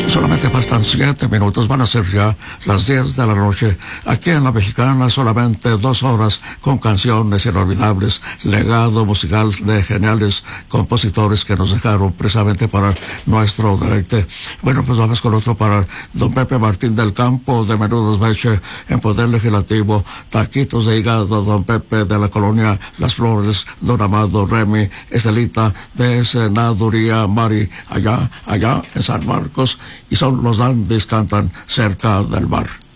Solamente faltan 7 minutos, van a ser ya las 10 de la noche. Aquí en La Mexicana solamente 2 horas con canciones inolvidables, legado musical de geniales compositores que nos dejaron precisamente para nuestro deleite. Bueno, pues vamos con otro para don Pepe Martín del Campo, de Menudos Meche, en Poder Legislativo, taquitos de hígado, don Pepe de la colonia Las Flores, don Amado Remy, Estelita de Senaduría Mari, allá en San Marcos, y son los dandies cantan cerca del mar.